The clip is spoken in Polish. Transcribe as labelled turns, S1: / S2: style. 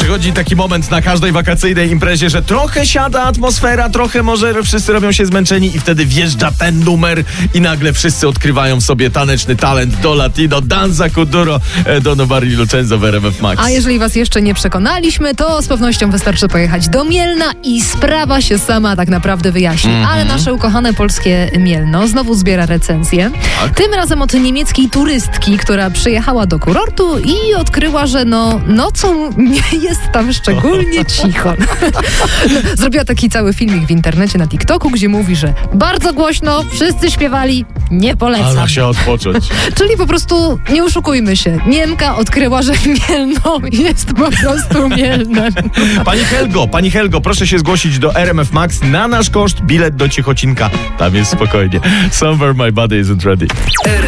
S1: Przychodzi taki moment na każdej wakacyjnej imprezie, że trochę siada atmosfera, trochę może wszyscy robią się zmęczeni i wtedy wjeżdża ten numer i nagle wszyscy odkrywają w sobie taneczny talent do latino, danza kuduro, do Nobody Lucenzo w RMF Max.
S2: A jeżeli was jeszcze nie przekonaliśmy, to z pewnością wystarczy pojechać do Mielna i sprawa się sama tak naprawdę wyjaśni. Ale nasze ukochane polskie Mielno znowu zbiera recenzję.
S1: Tak?
S2: Tym razem od niemieckiej turystki, która przyjechała do kurortu i odkryła, że nocą nie jest tam szczególnie cicho. Zrobiła taki cały filmik w internecie na TikToku, gdzie mówi, że bardzo głośno, wszyscy śpiewali, nie polecam.
S1: Ale się odpocząć.
S2: Czyli po prostu, nie oszukujmy się, Niemka odkryła, że Mielno jest po prostu Mielnem.
S1: Pani Helgo, proszę się zgłosić do RMF Max na nasz koszt, bilet do Cichocinka. Tam jest spokojnie. Somewhere my body isn't ready.